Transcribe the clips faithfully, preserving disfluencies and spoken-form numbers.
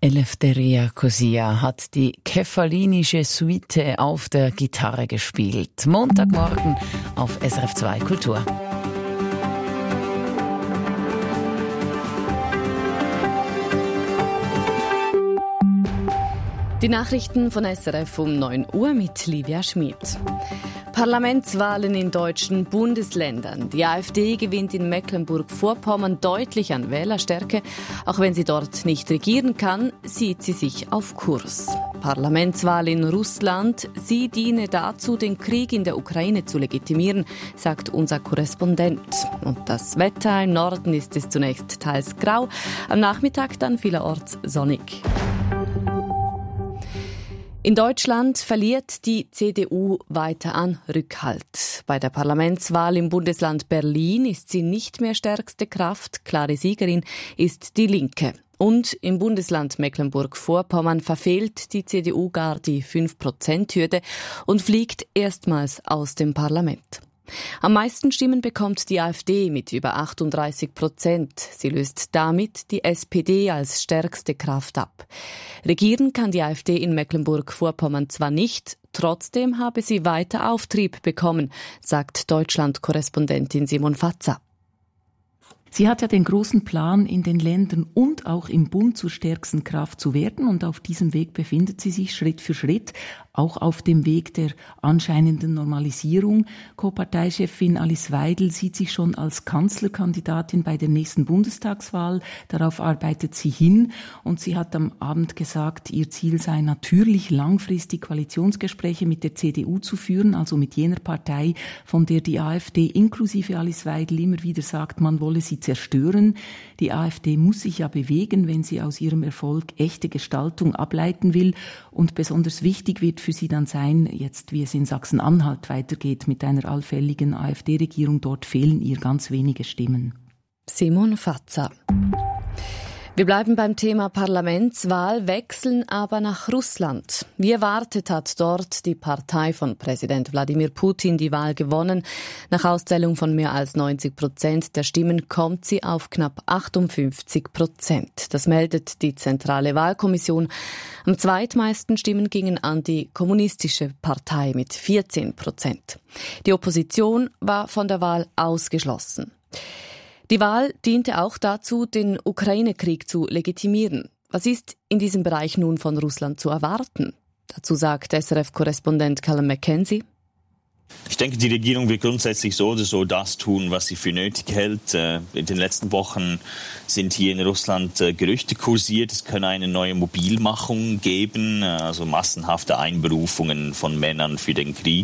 Eleftheria Cosia hat die Kefalinische Suite auf der Gitarre gespielt. Montagmorgen auf S R F zwei Kultur. Die Nachrichten von S R F um neun Uhr mit Livia Schmid. Parlamentswahlen in deutschen Bundesländern. Die AfD gewinnt in Mecklenburg-Vorpommern deutlich an Wählerstärke. Auch wenn sie dort nicht regieren kann, sieht sie sich auf Kurs. Parlamentswahl in Russland. Sie diene dazu, den Krieg in der Ukraine zu legitimieren, sagt unser Korrespondent. Und das Wetter im Norden ist es zunächst teils grau, am Nachmittag dann vielerorts sonnig. In Deutschland verliert die C D U weiter an Rückhalt. Bei der Parlamentswahl im Bundesland Berlin ist sie nicht mehr stärkste Kraft. Klare Siegerin ist die Linke. Und im Bundesland Mecklenburg-Vorpommern verfehlt die C D U gar die fünf Prozent Hürde und fliegt erstmals aus dem Parlament. Am meisten Stimmen bekommt die AfD mit über achtunddreißig Prozent. Sie löst damit die S P D als stärkste Kraft ab. Regieren kann die AfD in Mecklenburg-Vorpommern zwar nicht, trotzdem habe sie weiter Auftrieb bekommen, sagt Deutschland-Korrespondentin Simon Fatzer. Sie hat ja den großen Plan, in den Ländern und auch im Bund zur stärksten Kraft zu werden, und auf diesem Weg befindet sie sich Schritt für Schritt, auch auf dem Weg der anscheinenden Normalisierung. Co-Parteichefin Alice Weidel sieht sich schon als Kanzlerkandidatin bei der nächsten Bundestagswahl. Darauf arbeitet sie hin, und sie hat am Abend gesagt, ihr Ziel sei natürlich langfristig Koalitionsgespräche mit der C D U zu führen, also mit jener Partei, von der die AfD inklusive Alice Weidel immer wieder sagt, man wolle sie zerstören. Die AfD muss sich ja bewegen, wenn sie aus ihrem Erfolg echte Gestaltung ableiten will. Und besonders wichtig wird für sie dann sein, jetzt wie es in Sachsen-Anhalt weitergeht mit einer allfälligen AfD-Regierung. Dort fehlen ihr ganz wenige Stimmen. Simon Fatzer. Wir bleiben beim Thema Parlamentswahl, wechseln aber nach Russland. Wie erwartet hat dort die Partei von Präsident Wladimir Putin die Wahl gewonnen. Nach Auszählung von mehr als neunzig Prozent der Stimmen kommt sie auf knapp achtundfünfzig Prozent. Das meldet die Zentrale Wahlkommission. Am zweitmeisten Stimmen gingen an die Kommunistische Partei mit vierzehn Prozent. Die Opposition war von der Wahl ausgeschlossen. Die Wahl diente auch dazu, den Ukraine-Krieg zu legitimieren. Was ist in diesem Bereich nun von Russland zu erwarten? Dazu sagt S R F-Korrespondent Callum McKenzie. Ich denke, die Regierung wird grundsätzlich so oder so das tun, was sie für nötig hält. In den letzten Wochen sind hier in Russland Gerüchte kursiert, es könne eine neue Mobilmachung geben, also massenhafte Einberufungen von Männern für den Krieg.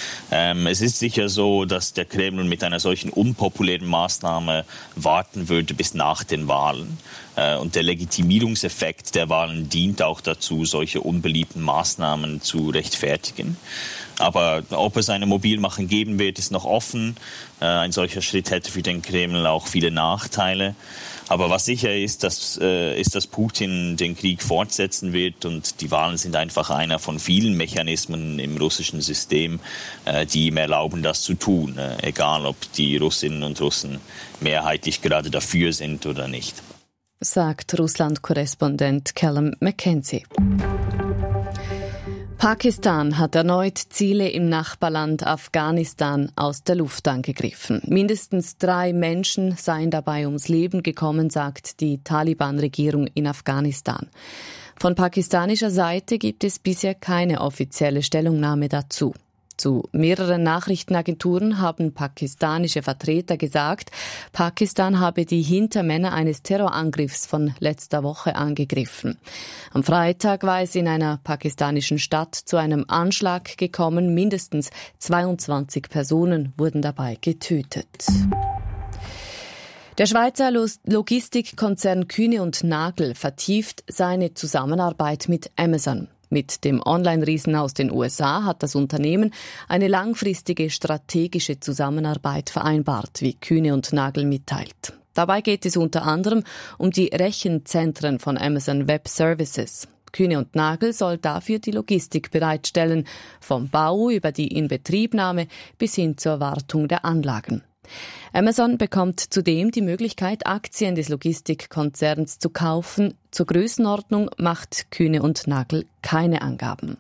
Es ist sicher so, dass der Kreml mit einer solchen unpopulären Maßnahme warten würde bis nach den Wahlen. Und der Legitimierungseffekt der Wahlen dient auch dazu, solche unbeliebten Maßnahmen zu rechtfertigen. Aber ob es eine Mobilmachung geben wird, ist noch offen. Ein solcher Schritt hätte für den Kreml auch viele Nachteile. Aber was sicher ist, dass, äh, ist, dass Putin den Krieg fortsetzen wird, und die Wahlen sind einfach einer von vielen Mechanismen im russischen System, äh, die ihm erlauben, das zu tun, äh, egal ob die Russinnen und Russen mehrheitlich gerade dafür sind oder nicht. Sagt Russland-Korrespondent Callum McKenzie. Pakistan hat erneut Ziele im Nachbarland Afghanistan aus der Luft angegriffen. Mindestens drei Menschen seien dabei ums Leben gekommen, sagt die Taliban-Regierung in Afghanistan. Von pakistanischer Seite gibt es bisher keine offizielle Stellungnahme dazu. Zu mehreren Nachrichtenagenturen haben pakistanische Vertreter gesagt, Pakistan habe die Hintermänner eines Terrorangriffs von letzter Woche angegriffen. Am Freitag war es in einer pakistanischen Stadt zu einem Anschlag gekommen. Mindestens zweiundzwanzig Personen wurden dabei getötet. Der Schweizer Logistikkonzern Kühne und Nagel vertieft seine Zusammenarbeit mit Amazon. Mit dem Online-Riesen aus den U S A hat das Unternehmen eine langfristige strategische Zusammenarbeit vereinbart, wie Kühne und Nagel mitteilt. Dabei geht es unter anderem um die Rechenzentren von Amazon Web Services. Kühne und Nagel soll dafür die Logistik bereitstellen, vom Bau über die Inbetriebnahme bis hin zur Wartung der Anlagen. Amazon bekommt zudem die Möglichkeit, Aktien des Logistikkonzerns zu kaufen. Zur Größenordnung macht Kühne und Nagel keine Angaben.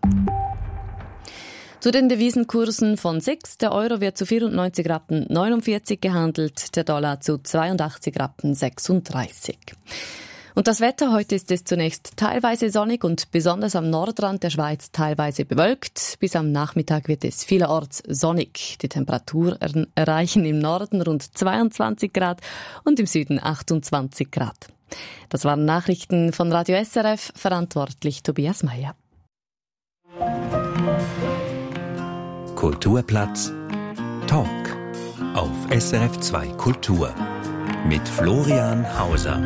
Zu den Devisenkursen von sechs. Der Euro wird zu vierundneunzig Rappen neunundvierzig gehandelt, der Dollar zu zweiundachtzig Rappen sechsunddreißig. Und das Wetter, heute ist es zunächst teilweise sonnig und besonders am Nordrand der Schweiz teilweise bewölkt. Bis am Nachmittag wird es vielerorts sonnig. Die Temperaturen erreichen im Norden rund zweiundzwanzig Grad und im Süden achtundzwanzig Grad. Das waren Nachrichten von Radio S R F, verantwortlich Tobias Meyer. Kulturplatz Talk auf S R F zwei Kultur mit Florian Hauser.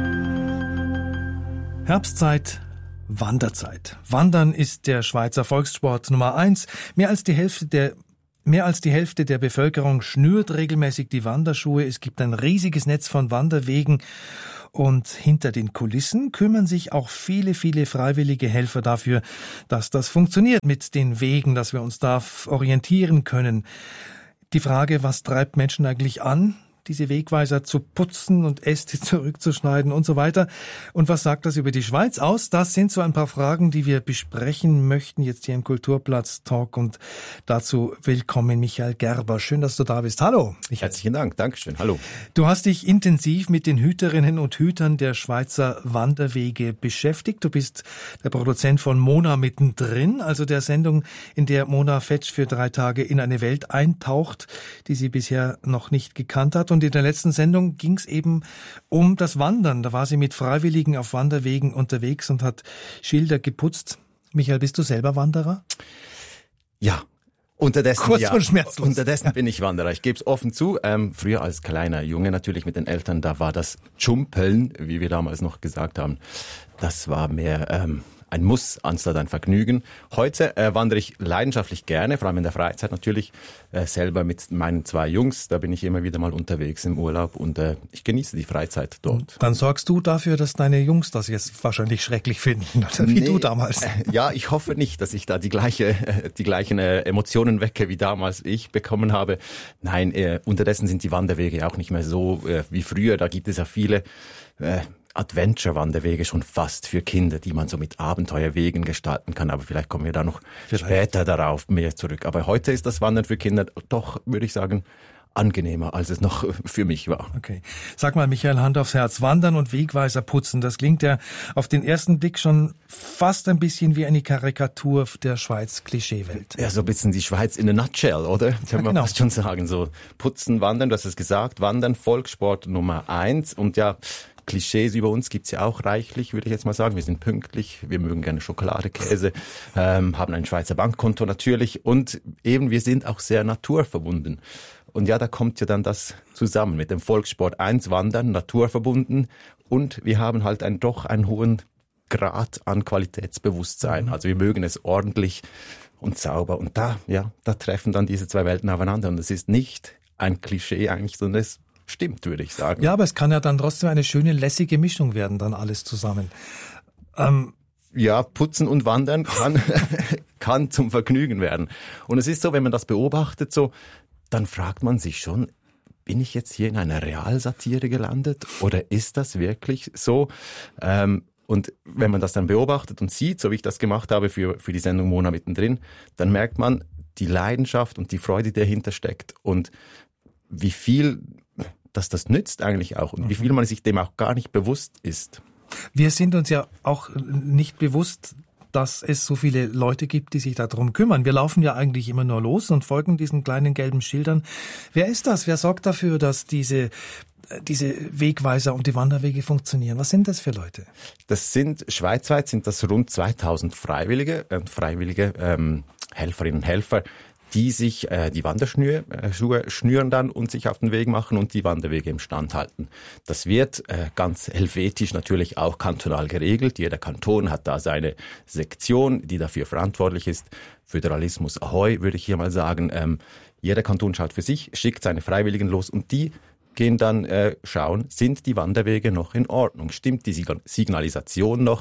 Herbstzeit, Wanderzeit. Wandern ist der Schweizer Volkssport Nummer eins. Mehr als die Hälfte der Mehr als die Hälfte der Bevölkerung schnürt regelmäßig die Wanderschuhe. Es gibt ein riesiges Netz von Wanderwegen. Und hinter den Kulissen kümmern sich auch viele, viele freiwillige Helfer dafür, dass das funktioniert mit den Wegen, dass wir uns da orientieren können. Die Frage, was treibt Menschen eigentlich an, diese Wegweiser zu putzen und Äste zurückzuschneiden und so weiter. Und was sagt das über die Schweiz aus? Das sind so ein paar Fragen, die wir besprechen möchten jetzt hier im Kulturplatz Talk. Und dazu willkommen Michael Gerber. Schön, dass du da bist. Hallo. Herzlichen Dank. Dankeschön. Hallo. Du hast dich intensiv mit den Hüterinnen und Hütern der Schweizer Wanderwege beschäftigt. Du bist der Produzent von Mona mittendrin, also der Sendung, in der Mona Fetsch für drei Tage in eine Welt eintaucht, die sie bisher noch nicht gekannt hat. Und in der letzten Sendung ging es eben um das Wandern. Da war sie mit Freiwilligen auf Wanderwegen unterwegs und hat Schilder geputzt. Michael, bist du selber Wanderer? Ja. Unterdessen, Kurz ja, und schmerzlos. Unterdessen bin ich Wanderer. Ich gebe es offen zu. Ähm, früher als kleiner Junge natürlich mit den Eltern, da war das Tschumpeln, wie wir damals noch gesagt haben, das war mehr ähm, ein Muss anstatt ein Vergnügen. Heute äh, wandere ich leidenschaftlich gerne, vor allem in der Freizeit natürlich, äh, selber mit meinen zwei Jungs. Da bin ich immer wieder mal unterwegs im Urlaub und äh, ich genieße die Freizeit dort. Dann sorgst du dafür, dass deine Jungs das jetzt wahrscheinlich schrecklich finden, oder wie nee, du damals. Äh, ja, ich hoffe nicht, dass ich da die gleiche, äh, die gleichen äh, Emotionen wecke, wie damals ich bekommen habe. Nein, äh, unterdessen sind die Wanderwege auch nicht mehr so äh, wie früher. Da gibt es ja viele äh, Adventure-Wanderwege schon fast für Kinder, die man so mit Abenteuerwegen gestalten kann. Aber vielleicht kommen wir da noch vielleicht später darauf mehr zurück. Aber heute ist das Wandern für Kinder doch, würde ich sagen, angenehmer, als es noch für mich war. Okay. Sag mal, Michael, Hand aufs Herz. Wandern und Wegweiser putzen, das klingt ja auf den ersten Blick schon fast ein bisschen wie eine Karikatur der Schweiz-Klischeewelt. Ja, so ein bisschen die Schweiz in a nutshell, oder? Das kann ja, man genau. fast schon sagen. So putzen, wandern, du hast es gesagt. Wandern, Volkssport Nummer eins. Und ja, Klischees über uns gibt's ja auch reichlich, würde ich jetzt mal sagen. Wir sind pünktlich, wir mögen gerne Schokolade, Käse, ähm, haben ein Schweizer Bankkonto natürlich und eben wir sind auch sehr naturverbunden. Und ja, da kommt ja dann das zusammen mit dem Volkssport eins, Wandern, naturverbunden und wir haben halt einen, doch einen hohen Grad an Qualitätsbewusstsein. Also wir mögen es ordentlich und sauber und da, ja, da treffen dann diese zwei Welten aufeinander und es ist nicht ein Klischee eigentlich, sondern es stimmt, würde ich sagen. Ja, aber es kann ja dann trotzdem eine schöne, lässige Mischung werden, dann alles zusammen. Ähm ja, putzen und wandern kann, kann zum Vergnügen werden. Und es ist so, wenn man das beobachtet, so, dann fragt man sich schon, bin ich jetzt hier in einer Realsatire gelandet oder ist das wirklich so? Ähm, und wenn man das dann beobachtet und sieht, so wie ich das gemacht habe für, für die Sendung Mona mittendrin, dann merkt man die Leidenschaft und die Freude, die dahinter steckt und wie viel dass das nützt eigentlich auch und wie viel man sich dem auch gar nicht bewusst ist. Wir sind uns ja auch nicht bewusst, dass es so viele Leute gibt, die sich darum kümmern. Wir laufen ja eigentlich immer nur los und folgen diesen kleinen gelben Schildern. Wer ist das? Wer sorgt dafür, dass diese diese Wegweiser und die Wanderwege funktionieren? Was sind das für Leute? Das sind, schweizweit sind das rund zweitausend Freiwillige, äh, Freiwillige ähm, Helferinnen und Helfer, die sich äh, die Wanderschuhe äh, Schuhe schnüren dann und sich auf den Weg machen und die Wanderwege im Stand halten. Das wird äh, ganz helvetisch natürlich auch kantonal geregelt. Jeder Kanton hat da seine Sektion, die dafür verantwortlich ist. Föderalismus Ahoi, würde ich hier mal sagen. Ähm, jeder Kanton schaut für sich, schickt seine Freiwilligen los und die gehen dann äh, schauen, sind die Wanderwege noch in Ordnung? Stimmt die Signalisation noch?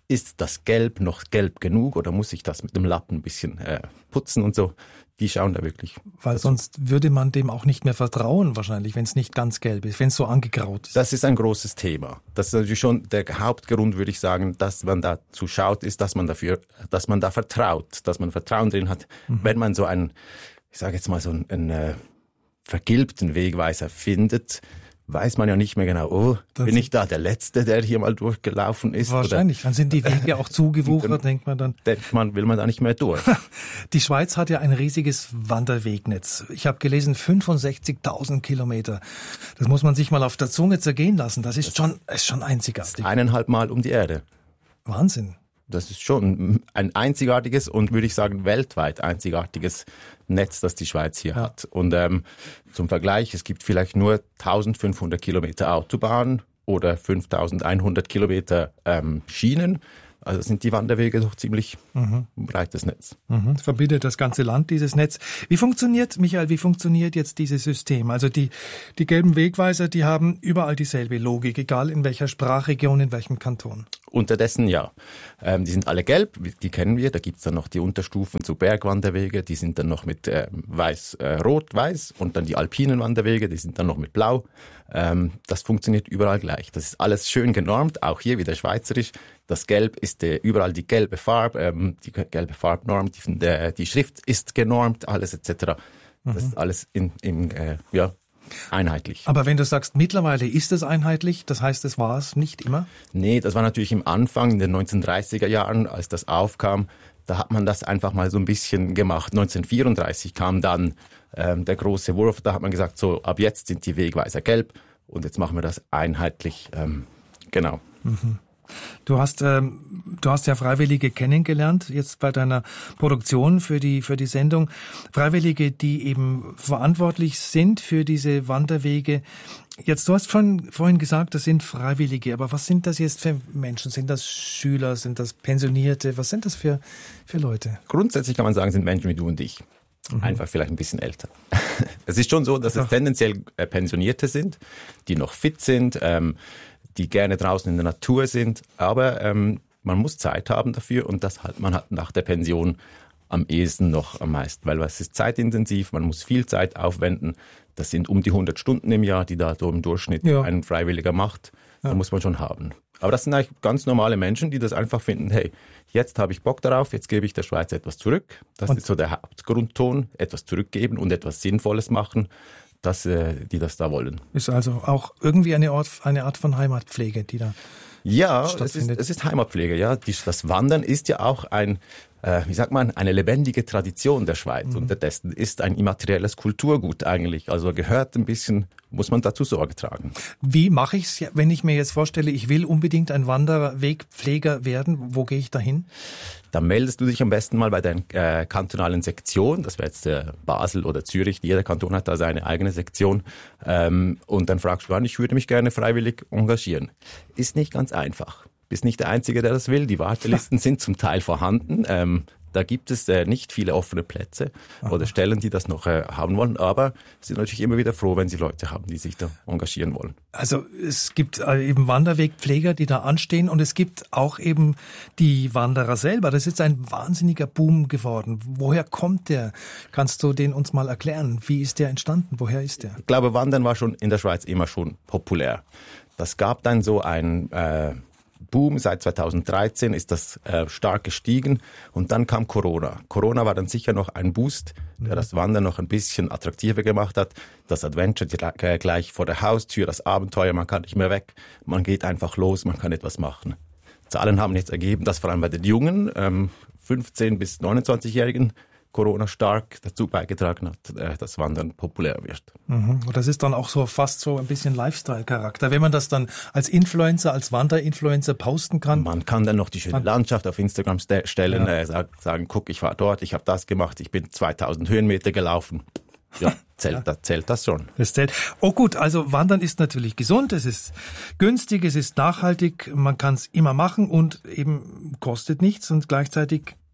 ist das Gelb noch gelb genug oder muss ich das mit dem Lappen ein bisschen äh, putzen und so. Die schauen da wirklich. Weil sonst würde man dem auch nicht mehr vertrauen wahrscheinlich, wenn es nicht ganz gelb ist, wenn es so angegraut ist. Das ist ein großes Thema. Das ist natürlich schon der Hauptgrund, würde ich sagen, dass man dazu schaut, ist, dass man dafür, dass man da vertraut, dass man Vertrauen drin hat. Mhm. Wenn man so einen, ich sage jetzt mal so einen, einen äh, vergilbten Wegweiser findet, weiß man ja nicht mehr genau, oh, das bin ich da der Letzte, der hier mal durchgelaufen ist? Wahrscheinlich, oder? Dann sind die Wege auch zugewuchert, denkt man dann. Denkt man, will man da nicht mehr durch. Die Schweiz hat ja ein riesiges Wanderwegnetz. Ich habe gelesen, fünfundsechzigtausend Kilometer. Das muss man sich mal auf der Zunge zergehen lassen. Das ist das schon, ist schon einzigartig. Eineinhalb Mal um die Erde. Wahnsinn. Das ist schon ein einzigartiges und würde ich sagen weltweit einzigartiges Netz, das die Schweiz hier ja. hat. Und ähm, zum Vergleich, es gibt vielleicht nur eintausendfünfhundert Kilometer Autobahn oder fünftausendeinhundert Kilometer ähm, Schienen. Also sind die Wanderwege doch ziemlich mhm. ein breites Netz. Mhm. Verbindet das ganze Land, dieses Netz. Wie funktioniert, Michael, wie funktioniert jetzt dieses System? Also die, die gelben Wegweiser, die haben überall dieselbe Logik, egal in welcher Sprachregion, in welchem Kanton. Unterdessen ja. Ähm, die sind alle gelb, die kennen wir. Da gibt's dann noch die Unterstufen zu Bergwanderwege, die sind dann noch mit äh, weiß, äh, rot, weiß. Und dann die alpinen Wanderwege, die sind dann noch mit blau. Ähm, das funktioniert überall gleich. Das ist alles schön genormt, auch hier wieder schweizerisch. Das Gelb ist äh, überall die gelbe Farbe, ähm, die gelbe Farbnorm, die, der, die Schrift ist genormt, alles et cetera. Das mhm. ist alles in, in äh, ja, einheitlich. Aber wenn du sagst, mittlerweile ist es einheitlich, das heißt, es war es nicht immer? Nee, das war natürlich im Anfang, in den neunzehnhundertdreißiger Jahren, als das aufkam, da hat man das einfach mal so ein bisschen gemacht. neunzehnhundertvierunddreißig kam dann ähm, der große Wurf, da hat man gesagt, so ab jetzt sind die Wegweiser gelb und jetzt machen wir das einheitlich, ähm, genau. Mhm. Du hast, ähm, du hast ja Freiwillige kennengelernt, jetzt bei deiner Produktion für die, für die Sendung. Freiwillige, die eben verantwortlich sind für diese Wanderwege. Jetzt, du hast schon vorhin gesagt, das sind Freiwillige, aber was sind das jetzt für Menschen? Sind das Schüler, sind das Pensionierte? Was sind das für, für Leute? Grundsätzlich kann man sagen, sind Menschen wie du und ich. Mhm. Einfach vielleicht ein bisschen älter. Es ist schon so, dass es tendenziell äh, Pensionierte sind, die noch fit sind, ähm, die gerne draußen in der Natur sind, aber ähm, man muss Zeit haben dafür und das halt man hat nach der Pension am ehesten noch am meisten, weil es ist zeitintensiv, man muss viel Zeit aufwenden, das sind um die hundert Stunden im Jahr, die da so im Durchschnitt ja. ein Freiwilliger macht, ja. da muss man schon haben. Aber das sind eigentlich ganz normale Menschen, die das einfach finden, hey, jetzt habe ich Bock darauf, jetzt gebe ich der Schweiz etwas zurück, das und ist so der Hauptgrundton, etwas zurückgeben und etwas Sinnvolles machen, dass äh, die das da wollen. Ist also auch irgendwie eine Art, eine Art von Heimatpflege, die da ja, stattfindet. Ja, es ist Heimatpflege. Ja, die, das Wandern ist ja auch ein, äh, wie sagt man, eine lebendige Tradition der Schweiz. Mhm. Unterdessen ist ein immaterielles Kulturgut eigentlich. Also gehört ein bisschen, muss man dazu Sorge tragen. Wie mache ich es, wenn ich mir jetzt vorstelle, ich will unbedingt ein Wanderwegpfleger werden? Wo gehe ich da hin? Dann meldest du dich am besten mal bei der äh, kantonalen Sektion. Das wäre jetzt äh, Basel oder Zürich. Jeder Kanton hat da seine eigene Sektion. Ähm, und dann fragst du an, ich würde mich gerne freiwillig engagieren. Ist nicht ganz einfach. Bist nicht der Einzige, der das will. Die Wartelisten sind zum Teil vorhanden. Ähm, da gibt es äh, nicht viele offene Plätze Aha. oder Stellen, die das noch äh, haben wollen. Aber sind natürlich immer wieder froh, wenn sie Leute haben, die sich da engagieren wollen. Also es gibt äh, eben Wanderwegpfleger, die da anstehen. Und es gibt auch eben die Wanderer selber. Das ist ein wahnsinniger Boom geworden. Woher kommt der? Kannst du den uns mal erklären? Wie ist der entstanden? Woher ist der? Ich glaube, Wandern war schon in der Schweiz immer schon populär. Das gab dann so ein äh, Boom, seit zweitausenddreizehn ist das äh, stark gestiegen und dann kam Corona. Corona war dann sicher noch ein Boost, der das Wandern noch ein bisschen attraktiver gemacht hat. Das Adventure gleich vor der Haustür, das Abenteuer, man kann nicht mehr weg, man geht einfach los, man kann etwas machen. Zahlen haben jetzt ergeben, dass vor allem bei den jungen, ähm, fünfzehn- bis neunundzwanzigjährigen Corona stark dazu beigetragen hat, dass Wandern populär wird. Mhm. Und das ist dann auch so fast so ein bisschen Lifestyle-Charakter. Wenn man das dann als Influencer, als Wanderinfluencer posten kann. Man kann dann noch die schöne Landschaft auf Instagram st- stellen, ja. äh, sagen, sagen, guck, ich war dort, ich habe das gemacht, ich bin zweitausend Höhenmeter gelaufen. Ja, zählt, ja. Das, zählt das schon. Das zählt. Oh gut, also Wandern ist natürlich gesund, es ist günstig, es ist nachhaltig, man kann es immer machen und eben kostet nichts und gleichzeitig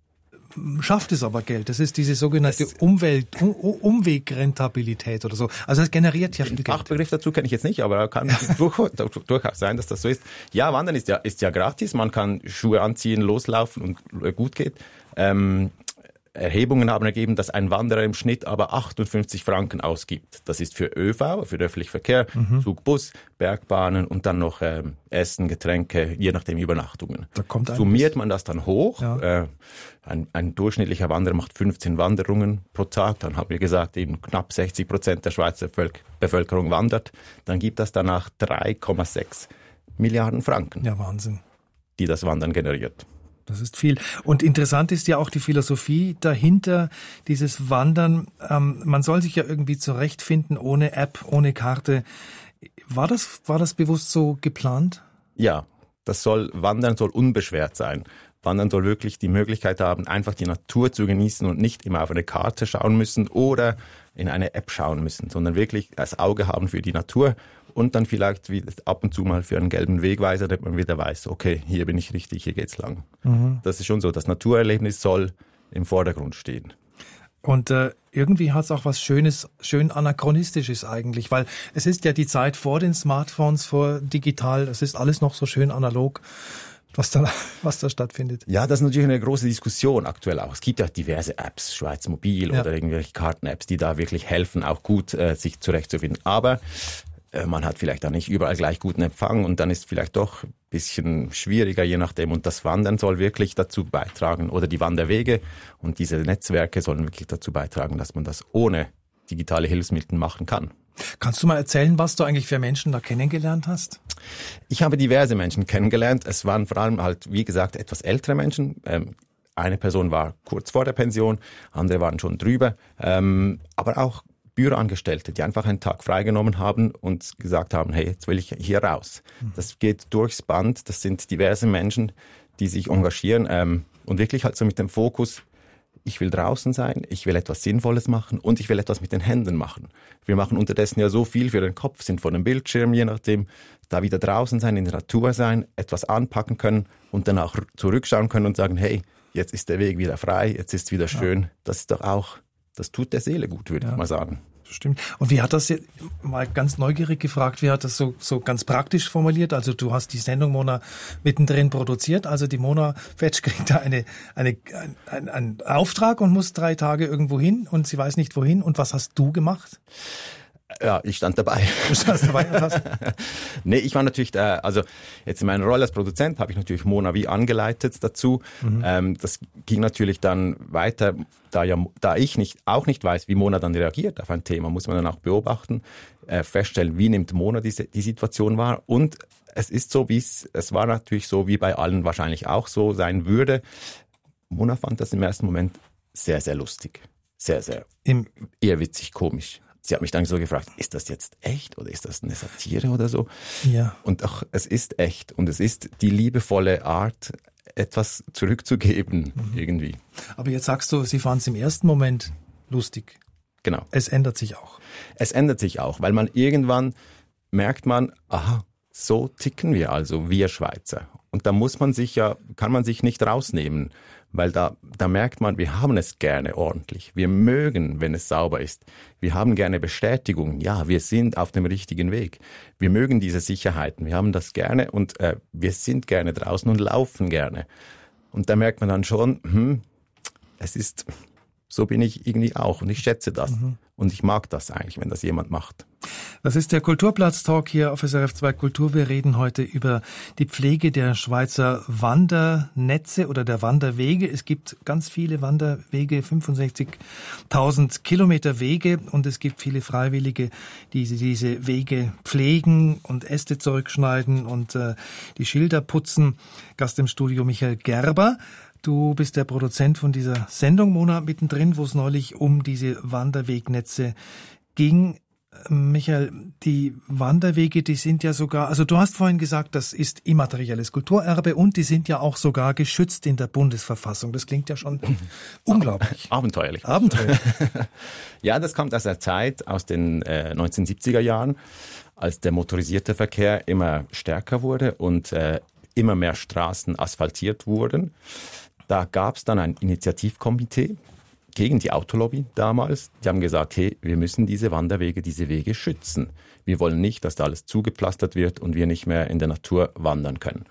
schafft es aber Geld. Das ist diese sogenannte es Umwelt, um, Umwegrentabilität oder so. Also es generiert ja viel Geld. Den Fachbegriff dazu kenne ich jetzt nicht, aber kann durch, durchaus sein, dass das so ist. Ja, Wandern ist ja, ist ja gratis. Man kann Schuhe anziehen, loslaufen und gut geht. Ähm, Erhebungen haben ergeben, dass ein Wanderer im Schnitt aber achtundfünfzig Franken ausgibt. Das ist für ÖV, für den öffentlichen Verkehr, mhm. Zug, Bus, Bergbahnen und dann noch ähm, Essen, Getränke, je nachdem Übernachtungen. Da kommt Summiert man das dann hoch. Ja. Äh, ein, ein durchschnittlicher Wanderer macht fünfzehn Wanderungen pro Tag. Dann haben wir gesagt, eben knapp sechzig Prozent der Schweizer Völk- Bevölkerung wandert. Dann gibt das danach drei Komma sechs Milliarden Franken. Ja, Wahnsinn. Die das Wandern generiert. Das ist viel. Und interessant ist ja auch die Philosophie dahinter, dieses Wandern. Ähm, man soll sich ja irgendwie zurechtfinden, ohne App, ohne Karte. War das, war das bewusst so geplant? Ja, das soll, Wandern soll unbeschwert sein. Wandern soll wirklich die Möglichkeit haben, einfach die Natur zu genießen und nicht immer auf eine Karte schauen müssen oder in eine App schauen müssen, sondern wirklich das Auge haben für die Natur und dann vielleicht wie ab und zu mal für einen gelben Wegweiser, damit man wieder weiß, okay, hier bin ich richtig, hier geht's lang. Mhm. Das ist schon so, das Naturerlebnis soll im Vordergrund stehen. Und äh, irgendwie hat es auch was Schönes, schön Anachronistisches eigentlich, weil es ist ja die Zeit vor den Smartphones, vor digital, es ist alles noch so schön analog. Was da, was da stattfindet. Ja, das ist natürlich eine große Diskussion aktuell auch. Es gibt ja diverse Apps, Schweiz Mobil ja. oder irgendwelche Karten-Apps, die da wirklich helfen, auch gut äh, sich zurechtzufinden. Aber äh, man hat vielleicht auch nicht überall gleich guten Empfang und dann ist vielleicht doch ein bisschen schwieriger, je nachdem. Und das Wandern soll wirklich dazu beitragen, oder die Wanderwege und diese Netzwerke sollen wirklich dazu beitragen, dass man das ohne digitale Hilfsmittel machen kann. Kannst du mal erzählen, was du eigentlich für Menschen da kennengelernt hast? Ich habe diverse Menschen kennengelernt. Es waren vor allem halt, wie gesagt, etwas ältere Menschen. Ähm, eine Person war kurz vor der Pension, andere waren schon drüber. Ähm, aber auch Büroangestellte, die einfach einen Tag freigenommen haben und gesagt haben, hey, jetzt will ich hier raus. Mhm. Das geht durchs Band. Das sind diverse Menschen, die sich engagieren ähm, und wirklich halt so mit dem Fokus, ich will draußen sein, ich will etwas Sinnvolles machen und ich will etwas mit den Händen machen. Wir machen unterdessen ja so viel für den Kopf, sind vor dem Bildschirm, je nachdem, da wieder draußen sein, in der Natur sein, etwas anpacken können und dann auch zurückschauen können und sagen, hey, jetzt ist der Weg wieder frei, jetzt ist wieder schön. Ja. Das ist doch auch, das tut der Seele gut, würde ja. ich mal sagen. Stimmt. Und wie hat das jetzt, mal ganz neugierig gefragt, wie hat das so, so ganz praktisch formuliert? Also du hast die Sendung Mona mittendrin produziert, also die Mona Fetsch kriegt da eine, eine, ein, einen Auftrag und muss drei Tage irgendwo hin und sie weiß nicht wohin. Und was hast du gemacht? Ja, ich stand dabei. Du standst dabei und hast? Nee, ich war natürlich, äh, also jetzt in meiner Rolle als Produzent habe ich natürlich Mona wie angeleitet dazu. Mhm. Ähm, das ging natürlich dann weiter, da ja, da ich nicht, auch nicht weiß, wie Mona dann reagiert auf ein Thema, muss man dann auch beobachten, äh, feststellen, wie nimmt Mona diese, die Situation wahr. Und es ist so, wie es, es war natürlich so, wie bei allen wahrscheinlich auch so sein würde. Mona fand das im ersten Moment sehr, sehr lustig. Sehr, sehr, Im, eher witzig, komisch. Sie hat mich dann so gefragt, ist das jetzt echt oder ist das eine Satire oder so? Ja. Und ach, es ist echt und es ist die liebevolle Art, etwas zurückzugeben mhm. irgendwie. Aber jetzt sagst du, Sie fanden es im ersten Moment lustig. Genau. Es ändert sich auch. Es ändert sich auch, weil man irgendwann merkt man, aha, so ticken wir also, wir Schweizer. Und da muss man sich ja, kann man sich nicht rausnehmen. Weil da, da merkt man, wir haben es gerne ordentlich. Wir mögen, wenn es sauber ist. Wir haben gerne Bestätigung. Ja, wir sind auf dem richtigen Weg. Wir mögen diese Sicherheiten. Wir haben das gerne und äh, wir sind gerne draußen und laufen gerne. Und da merkt man dann schon, hm, es ist, so bin ich irgendwie auch und ich schätze das. Mhm. Und ich mag das eigentlich, wenn das jemand macht. Das ist der Kulturplatz-Talk hier auf S R F zwei Kultur. Wir reden heute über die Pflege der Schweizer Wandernetze oder der Wanderwege. Es gibt ganz viele Wanderwege, fünfundsechzigtausend Kilometer Wege und es gibt viele Freiwillige, die diese Wege pflegen und Äste zurückschneiden und äh, die Schilder putzen. Gast im Studio Michael Gerber. Du bist der Produzent von dieser Sendung, Mona, mittendrin, wo es neulich um diese Wanderwegnetze ging. Michael, die Wanderwege, die sind ja sogar, also du hast vorhin gesagt, das ist immaterielles Kulturerbe und die sind ja auch sogar geschützt in der Bundesverfassung. Das klingt ja schon unglaublich. Abenteuerlich. Abenteuerlich. Ja, das kommt aus der Zeit, aus den äh, neunzehnhundertsiebziger Jahren, als der motorisierte Verkehr immer stärker wurde und äh, immer mehr Straßen asphaltiert wurden. Da gab es dann ein Initiativkomitee gegen die Autolobby damals. Die haben gesagt, hey, wir müssen diese Wanderwege, diese Wege schützen. Wir wollen nicht, dass da alles zugepflastert wird und wir nicht mehr in der Natur wandern können.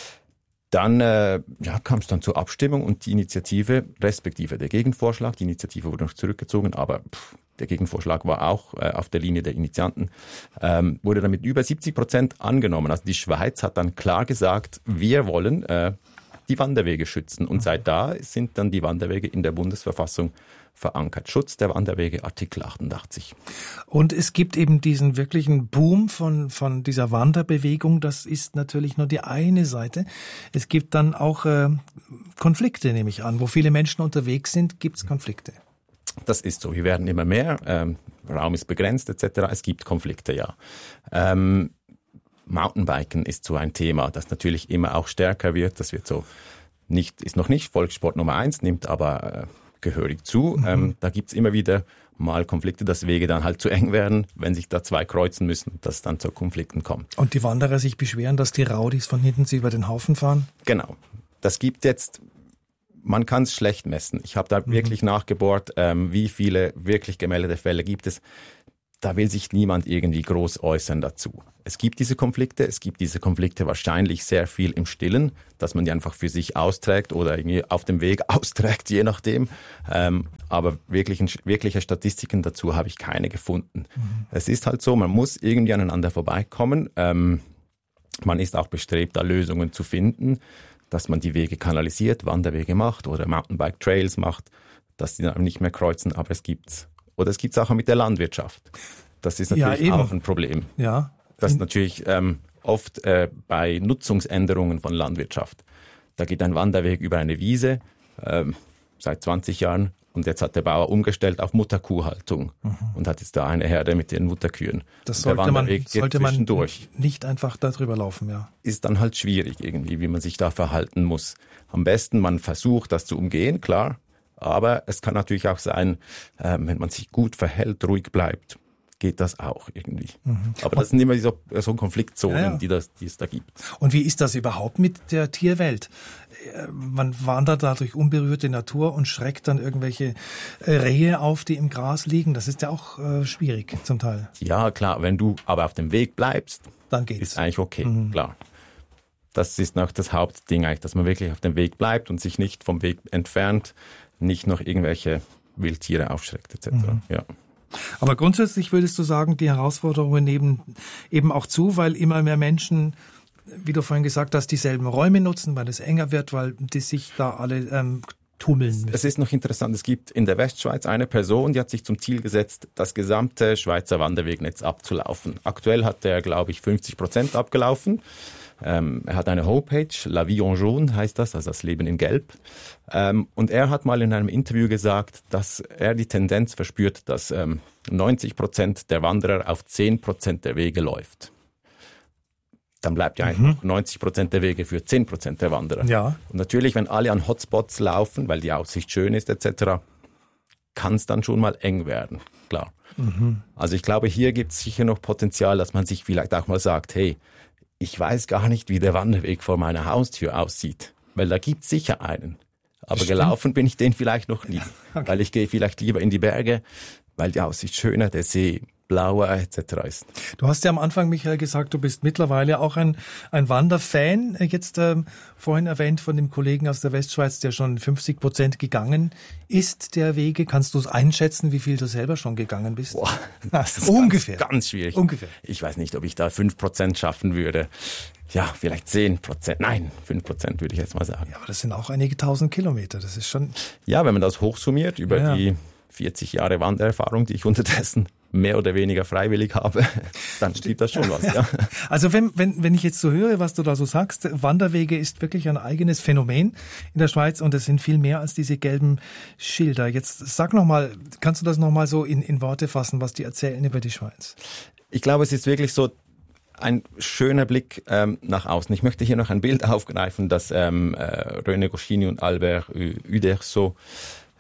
Dann äh, ja, kam es dann zur Abstimmung und die Initiative, respektive der Gegenvorschlag, die Initiative wurde noch zurückgezogen, aber pff, der Gegenvorschlag war auch äh, auf der Linie der Initianten, ähm, wurde dann mit über siebzig Prozent angenommen. Also die Schweiz hat dann klar gesagt, wir wollen äh, die Wanderwege schützen. Und seit da sind dann die Wanderwege in der Bundesverfassung verankert. Schutz der Wanderwege, Artikel achtundachtzig. Und es gibt eben diesen wirklichen Boom von, von dieser Wanderbewegung. Das ist natürlich nur die eine Seite. Es gibt dann auch äh, Konflikte, nehme ich an. Wo viele Menschen unterwegs sind, gibt es Konflikte. Das ist so. Wir werden immer mehr. Ähm, Raum ist begrenzt et cetera. Es gibt Konflikte, ja. Ähm, Mountainbiken ist so ein Thema, das natürlich immer auch stärker wird. Das wird so nicht, ist noch nicht Volkssport Nummer eins, nimmt aber äh, gehörig zu. Mhm. Ähm, da gibt's immer wieder mal Konflikte, dass Wege dann halt zu eng werden, wenn sich da zwei kreuzen müssen, dass es dann zu Konflikten kommt. Und die Wanderer sich beschweren, dass die Raudis von hinten sie über den Haufen fahren? Genau. Das gibt jetzt, man kann es schlecht messen. Ich habe da mhm. wirklich nachgebohrt, ähm, wie viele wirklich gemeldete Fälle gibt es. Da will sich niemand irgendwie groß äußern dazu. Es gibt diese Konflikte, es gibt diese Konflikte wahrscheinlich sehr viel im Stillen, dass man die einfach für sich austrägt oder irgendwie auf dem Weg austrägt, je nachdem. Ähm, aber wirklich, wirkliche Statistiken dazu habe ich keine gefunden. Mhm. Es ist halt so, man muss irgendwie aneinander vorbeikommen. Ähm, man ist auch bestrebt, da Lösungen zu finden, dass man die Wege kanalisiert, Wanderwege macht oder Mountainbike-Trails macht, dass die dann nicht mehr kreuzen, aber es gibt's. Oder es gibt Sachen mit der Landwirtschaft. Das ist natürlich ja, auch ein Problem. Ja. Das ist natürlich ähm, oft äh, bei Nutzungsänderungen von Landwirtschaft. Da geht ein Wanderweg über eine Wiese ähm, seit zwanzig Jahren und jetzt hat der Bauer umgestellt auf Mutterkuhhaltung mhm. und hat jetzt da eine Herde mit den Mutterkühen. Das sollte man, sollte man nicht einfach da drüber laufen, ja. Ist dann halt schwierig irgendwie, wie man sich da verhalten muss. Am besten, man versucht, das zu umgehen, klar. Aber es kann natürlich auch sein, äh, wenn man sich gut verhält, ruhig bleibt, geht das auch irgendwie. Mhm. Aber das sind immer so, so Konfliktzonen, ja, ja. Die, das, die es da gibt. Und wie ist das überhaupt mit der Tierwelt? Man wandert da durch unberührte Natur und schreckt dann irgendwelche Rehe auf, die im Gras liegen. Das ist ja auch äh, schwierig zum Teil. Ja, klar. Wenn du aber auf dem Weg bleibst, dann geht's. Ist eigentlich okay, mhm. klar. Das ist noch das Hauptding eigentlich, dass man wirklich auf dem Weg bleibt und sich nicht vom Weg entfernt, nicht noch irgendwelche Wildtiere aufschreckt et cetera. Mhm. Ja. Aber grundsätzlich würdest du sagen, die Herausforderungen nehmen eben auch zu, weil immer mehr Menschen, wie du vorhin gesagt hast, dieselben Räume nutzen, weil es enger wird, weil die sich da alle ähm, tummeln müssen. Es ist noch interessant, es gibt in der Westschweiz eine Person, die hat sich zum Ziel gesetzt, das gesamte Schweizer Wanderwegnetz abzulaufen. Aktuell hat er, glaube ich, fünfzig Prozent abgelaufen. Ähm, er hat eine Homepage, La Vie en Jaune heißt das, also das Leben in Gelb. Ähm, und er hat mal in einem Interview gesagt, dass er die Tendenz verspürt, dass ähm, neunzig Prozent der Wanderer auf zehn Prozent der Wege läuft. Dann bleibt ja eigentlich noch neunzig Prozent der Wege für zehn Prozent der Wanderer. Ja. Und natürlich, wenn alle an Hotspots laufen, weil die Aussicht schön ist et cetera, kann es dann schon mal eng werden, klar. Mhm. Also ich glaube, hier gibt es sicher noch Potenzial, dass man sich vielleicht auch mal sagt, hey, ich weiß gar nicht, wie der Wanderweg vor meiner Haustür aussieht, weil da gibt es sicher einen. Aber Stimmt. gelaufen bin ich den vielleicht noch nie, okay. weil ich gehe vielleicht lieber in die Berge, weil die Aussicht schöner, der See blauer et cetera ist. Du hast ja am Anfang, Michael, gesagt, du bist mittlerweile auch ein, ein Wanderfan. Jetzt ähm, vorhin erwähnt von dem Kollegen aus der Westschweiz, der schon fünfzig Prozent gegangen ist der Wege. Kannst du es einschätzen, wie viel du selber schon gegangen bist? Boah, das ist ungefähr. Ganz, ganz schwierig. Ungefähr. Ich weiß nicht, ob ich da fünf Prozent schaffen würde. Ja, vielleicht zehn Prozent. Nein, fünf Prozent würde ich jetzt mal sagen. Ja, aber das sind auch einige tausend Kilometer. Das ist schon... Ja, wenn man das hochsummiert über ja. die vierzig Jahre Wandererfahrung, die ich unterdessen mehr oder weniger freiwillig habe, dann stimmt das schon was, ja. Also wenn, wenn, wenn ich jetzt so höre, was du da so sagst, Wanderwege ist wirklich ein eigenes Phänomen in der Schweiz und es sind viel mehr als diese gelben Schilder. Jetzt sag nochmal, kannst du das nochmal so in, in Worte fassen, was die erzählen über die Schweiz? Ich glaube, es ist wirklich so ein schöner Blick ähm, nach außen. Ich möchte hier noch ein Bild aufgreifen, das ähm, äh, René Goscinny und Albert Uderzo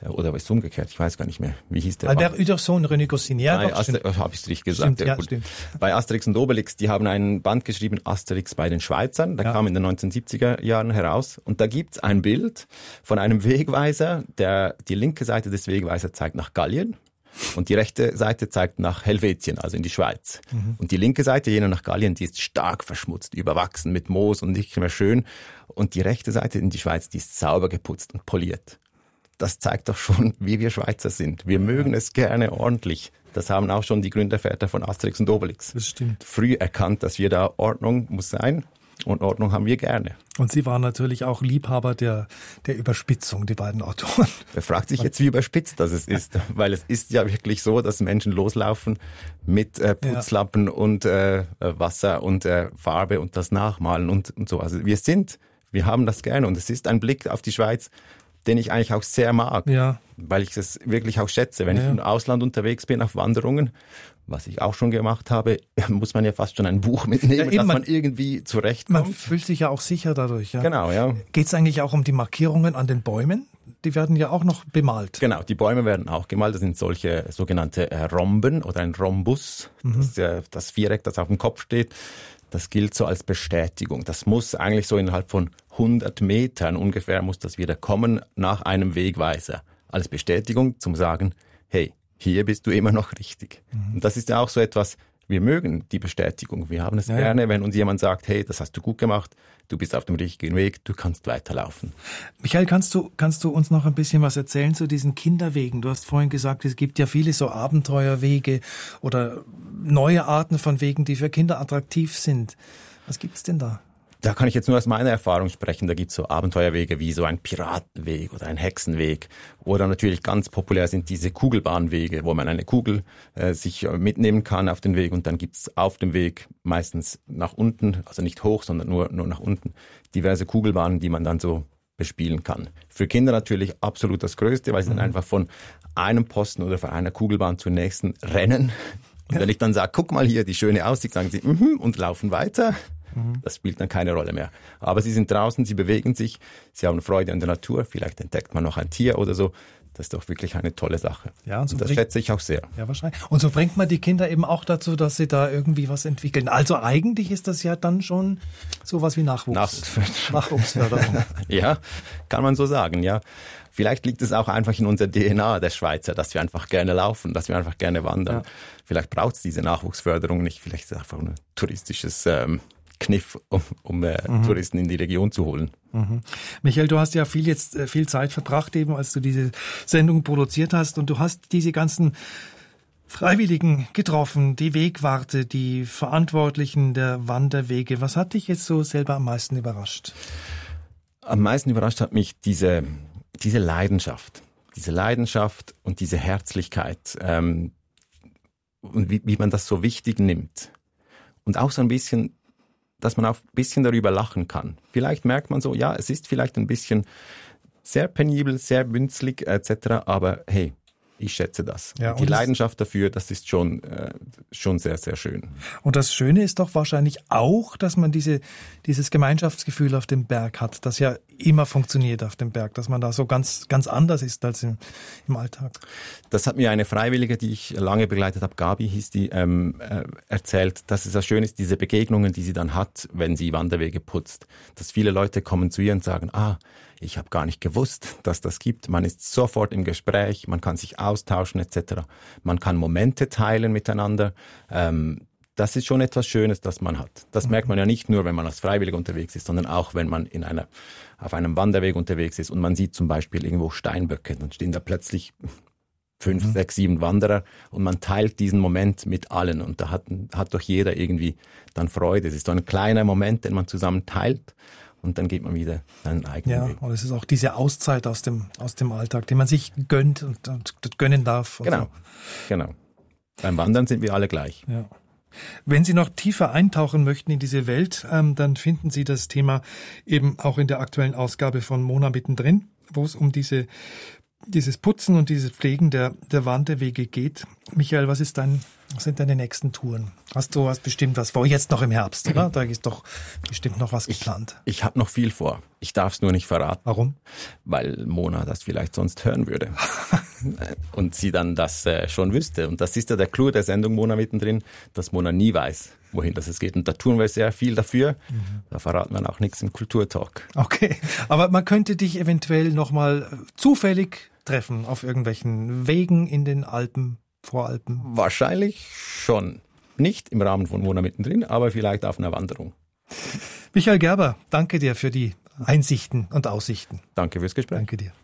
Oder ist es umgekehrt? Ich weiß gar nicht mehr. Wie hieß der? Albert Uderzo, René Goscinny. Ja, Nein, Aster- habe ich es richtig gesagt. Stimmt, ja, ja, gut. stimmt. Bei Asterix und Obelix, die haben einen Band geschrieben, Asterix bei den Schweizern. Der ja. kam in den neunzehnhundertsiebziger Jahren heraus. Und da gibt's ein Bild von einem Wegweiser, der die linke Seite des Wegweisers zeigt nach Gallien. Und die rechte Seite zeigt nach Helvetien, also in die Schweiz. Mhm. Und die linke Seite, jene nach Gallien, die ist stark verschmutzt, überwachsen mit Moos und nicht mehr schön. Und die rechte Seite in die Schweiz, die ist sauber geputzt und poliert. Das zeigt doch schon, wie wir Schweizer sind. Wir mögen es gerne ordentlich. Das haben auch schon die Gründerväter von Asterix und Obelix. Das stimmt. Früh erkannt, dass wir da Ordnung muss sein. Und Ordnung haben wir gerne. Und Sie waren natürlich auch Liebhaber der, der Überspitzung, die beiden Autoren. Wer fragt sich jetzt, wie überspitzt das es ist? Weil es ist ja wirklich so, dass Menschen loslaufen mit äh, Putzlappen ja. und äh, Wasser und äh, Farbe und das nachmalen und, und so. Also wir sind, wir haben das gerne. Und es ist ein Blick auf die Schweiz, den ich eigentlich auch sehr mag, ja. weil ich es wirklich auch schätze. Wenn ja. ich im Ausland unterwegs bin auf Wanderungen, was ich auch schon gemacht habe, muss man ja fast schon ein Buch mitnehmen, ja, eben, dass man, man irgendwie zurechtkommt. Man fühlt sich ja auch sicher dadurch. Ja. Genau, ja. Geht es eigentlich auch um die Markierungen an den Bäumen? Die werden ja auch noch bemalt. Genau, die Bäume werden auch gemalt. Das sind solche sogenannte Rhomben oder ein Rhombus, mhm. das, äh, das Viereck, das auf dem Kopf steht. Das gilt so als Bestätigung. Das muss eigentlich so innerhalb von hundert Metern ungefähr muss das wieder kommen nach einem Wegweiser. Als Bestätigung zum Sagen, hey, hier bist du immer noch richtig. Mhm. Und das ist ja auch so etwas, wir mögen die Bestätigung. Wir haben es ja, gerne, wenn uns jemand sagt, hey, das hast du gut gemacht, du bist auf dem richtigen Weg, du kannst weiterlaufen. Michael, kannst du, kannst du uns noch ein bisschen was erzählen zu diesen Kinderwegen? Du hast vorhin gesagt, es gibt ja viele so Abenteuerwege oder neue Arten von Wegen, die für Kinder attraktiv sind. Was gibt's denn da? Da kann ich jetzt nur aus meiner Erfahrung sprechen. Da gibt's so Abenteuerwege wie so ein Piratenweg oder ein Hexenweg. Oder natürlich ganz populär sind diese Kugelbahnwege, wo man eine Kugel äh, sich mitnehmen kann auf den Weg. Und dann gibt's auf dem Weg meistens nach unten, also nicht hoch, sondern nur, nur nach unten, diverse Kugelbahnen, die man dann so bespielen kann. Für Kinder natürlich absolut das Größte, weil sie mhm. dann einfach von einem Posten oder von einer Kugelbahn zur nächsten rennen. Und ja. wenn ich dann sage, guck mal hier, die schöne Aussicht, sagen sie, mhm, und laufen weiter. Das spielt dann keine Rolle mehr. Aber sie sind draußen, sie bewegen sich, sie haben Freude an der Natur, vielleicht entdeckt man noch ein Tier oder so. Das ist doch wirklich eine tolle Sache. Ja, und, so und das bringt, schätze ich auch sehr. Ja, wahrscheinlich. Und so bringt man die Kinder eben auch dazu, dass sie da irgendwie was entwickeln. Also eigentlich ist das ja dann schon sowas wie Nachwuchs. Nachwuchsförderung. Nachwuchsförderung. Ja, kann man so sagen, ja. Vielleicht liegt es auch einfach in unserer D N A der Schweizer, dass wir einfach gerne laufen, dass wir einfach gerne wandern. Ja. Vielleicht braucht es diese Nachwuchsförderung nicht. Vielleicht ist es einfach ein touristisches ähm, Kniff, um, um äh, mhm. Touristen in die Region zu holen. Mhm. Michael, du hast ja viel jetzt äh, viel Zeit verbracht, eben als du diese Sendung produziert hast, und du hast diese ganzen Freiwilligen getroffen, die Wegwarte, die Verantwortlichen der Wanderwege. Was hat dich jetzt so selber am meisten überrascht? Am meisten überrascht hat mich diese diese Leidenschaft, diese Leidenschaft und diese Herzlichkeit ähm, und wie, wie man das so wichtig nimmt und auch so ein bisschen, dass man auch ein bisschen darüber lachen kann. Vielleicht merkt man so, ja, es ist vielleicht ein bisschen sehr penibel, sehr winzlig et cetera, aber hey, ich schätze das. Ja, die Leidenschaft dafür, das ist schon äh, schon sehr, sehr schön. Und das Schöne ist doch wahrscheinlich auch, dass man diese dieses Gemeinschaftsgefühl auf dem Berg hat, das ja immer funktioniert auf dem Berg, dass man da so ganz ganz anders ist als im, im Alltag. Das hat mir eine Freiwillige, die ich lange begleitet habe, Gabi hieß die, ähm, äh, erzählt, dass es ja schön ist, diese Begegnungen, die sie dann hat, wenn sie Wanderwege putzt. Dass viele Leute kommen zu ihr und sagen, ah, ich habe gar nicht gewusst, dass das gibt. Man ist sofort im Gespräch, man kann sich austauschen et cetera. Man kann Momente teilen miteinander. Ähm, das ist schon etwas Schönes, das man hat. Das mhm. merkt man ja nicht nur, wenn man als Freiwilliger unterwegs ist, sondern auch, wenn man in einer, auf einem Wanderweg unterwegs ist und man sieht zum Beispiel irgendwo Steinböcke, dann stehen da plötzlich fünf, mhm. sechs, sieben Wanderer und man teilt diesen Moment mit allen und da hat, hat doch jeder irgendwie dann Freude. Es ist so ein kleiner Moment, den man zusammen teilt. Und dann geht man wieder seinen eigenen ja, Weg. Ja, und es ist auch diese Auszeit aus dem, aus dem Alltag, den man sich gönnt und, und gönnen darf. Genau, so. genau. Beim Wandern sind wir alle gleich. Ja. Wenn Sie noch tiefer eintauchen möchten in diese Welt, ähm, dann finden Sie das Thema eben auch in der aktuellen Ausgabe von Mona mittendrin, wo es um diese dieses Putzen und dieses Pflegen der, der Wanderwege geht. Michael, was ist dein, was sind deine nächsten Touren? Hast du hast bestimmt was vor, jetzt noch im Herbst, oder? Da ist doch bestimmt noch was geplant. Ich, ich habe noch viel vor. Ich darf es nur nicht verraten. Warum? Weil Mona das vielleicht sonst hören würde. Und sie dann das äh, schon wüsste. Und das ist ja der Clou der Sendung Mona mittendrin, dass Mona nie weiß, wohin das es geht. Und da tun wir sehr viel dafür. Mhm. Da verraten wir auch nichts im Kulturtalk. Okay, aber man könnte dich eventuell nochmal zufällig treffen auf irgendwelchen Wegen in den Alpen, Voralpen? Wahrscheinlich schon. Nicht im Rahmen von Mona mittendrin, aber vielleicht auf einer Wanderung. Michael Gerber, danke dir für die Einsichten und Aussichten. Danke fürs Gespräch. Danke dir.